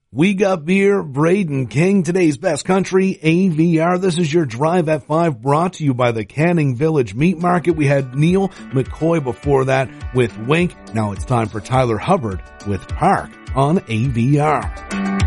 We Got Beer, Braden King, today's best country, AVR. This is your Drive at 5 brought to you by the Canning Village Meat Market. We had Neil McCoy before that with Wink. Now it's time for Tyler Hubbard with Park on AVR.